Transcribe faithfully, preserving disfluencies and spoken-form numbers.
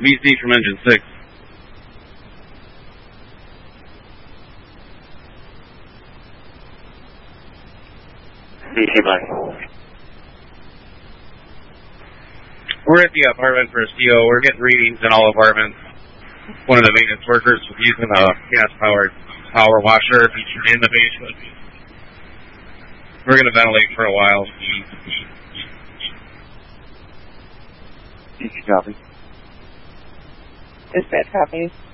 B C from engine six. B C, bye. We're at the apartment for a C O. We're getting readings in all apartments. One of the maintenance workers was using a gas-powered power washer in the basement. We're going to ventilate for a while. D C, copy. Dispatch, copy.